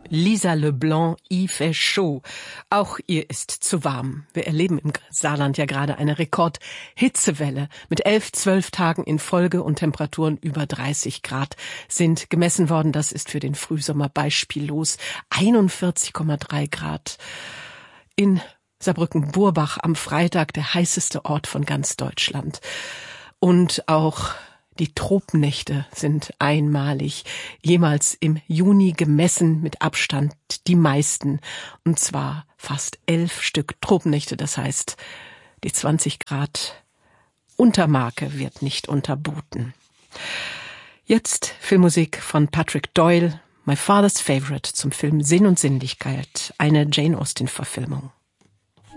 Lisa Leblanc, il fait chaud. Auch ihr ist zu warm. Wir erleben im Saarland ja gerade eine Rekord-Hitzewelle. Mit 11, 12 Tagen in Folge und Temperaturen über 30 Grad sind gemessen worden. Das ist für den Frühsommer beispiellos. 41,3 Grad in Saarbrücken-Burbach am Freitag, der heißeste Ort von ganz Deutschland. Und auch die Tropennächte sind einmalig, jemals im Juni gemessen, mit Abstand die meisten, und zwar fast 11 Stück Tropennächte, das heißt, die 20 Grad Untermarke wird nicht unterboten. Jetzt Filmmusik von Patrick Doyle, My Father's Favorite zum Film Sinn und Sinnlichkeit, eine Jane Austen-Verfilmung.